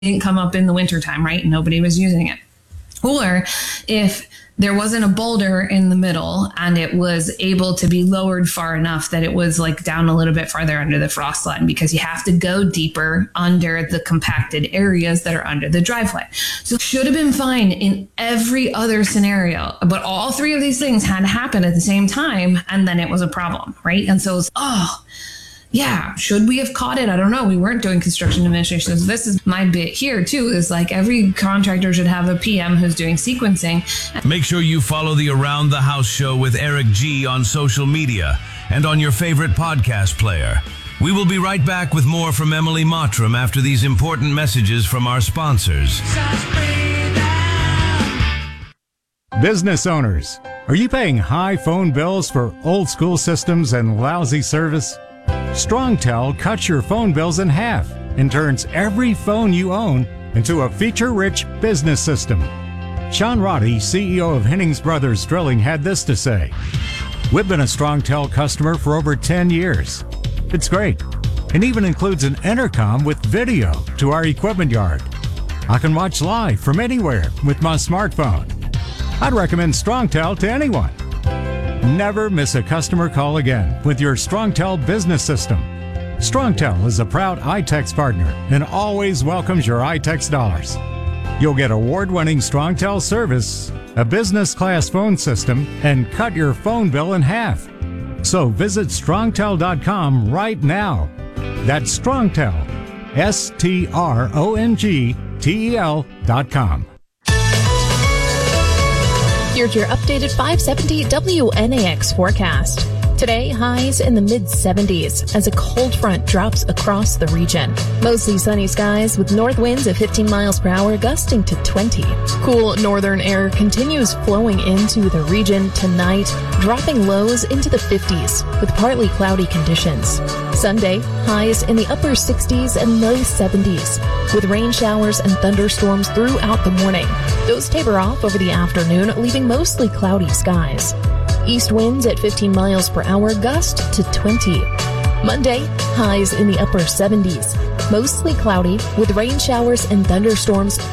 didn't come up in the wintertime, right? Nobody was using it. Or if there wasn't a boulder in the middle and it was able to be lowered far enough that it was like down a little bit farther under the frost line, because you have to go deeper under the compacted areas that are under the driveway. So it should have been fine in every other scenario, but all three of these things had to happen at the same time, and then it was a problem, right? And so it's, yeah, should we have caught it? I don't know. We weren't doing construction administration. So this is my bit here too, is like every contractor should have a PM who's doing sequencing. Make sure you follow the Around the House show with Eric G on social media and on your favorite podcast player. We will be right back with more from Emily Mottram after these important messages from our sponsors. Business owners, are you paying high phone bills for old school systems and lousy service? StrongTel cuts your phone bills in half and turns every phone you own into a feature-rich business system. Sean Roddy, CEO of Hennings Brothers Drilling, had this to say: "We've been a StrongTel customer for over 10 years. It's great, and even includes an intercom with video to our equipment yard. I can watch live from anywhere with my smartphone. I'd recommend StrongTel to anyone. Never miss a customer call again with your StrongTel business system. StrongTel is a proud iTex partner and always welcomes your iTex dollars. You'll get award-winning StrongTel service, a business-class phone system, and cut your phone bill in half. So visit strongtel.com right now. That's StrongTel, StrongTel.com. Here's your updated 570 WNAX forecast. Today, highs in the mid-70s as a cold front drops across the region. Mostly sunny skies with north winds at 15 miles per hour gusting to 20. Cool northern air continues flowing into the region tonight, dropping lows into the 50s with partly cloudy conditions. Sunday, highs in the upper 60s and low 70s with rain showers and thunderstorms throughout the morning. Those taper off over the afternoon, leaving mostly cloudy skies. East winds at 15 miles per hour gust to 20. Monday, highs in the upper 70s. Mostly cloudy with rain showers and thunderstorms